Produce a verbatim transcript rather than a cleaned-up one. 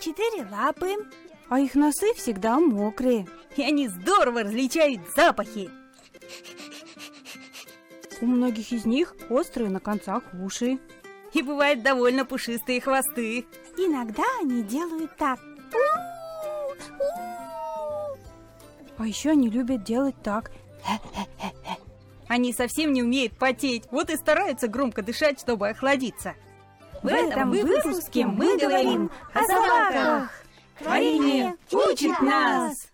четыре лапы. А их носы всегда мокрые. И они здорово различают запахи. У многих из них острые на концах уши. И бывают довольно пушистые хвосты. Иногда они делают так. А еще они любят делать так. Они совсем не умеют потеть, вот и стараются громко дышать, чтобы охладиться. В этом выпуске мы говорим о собаках. Творение учит нас!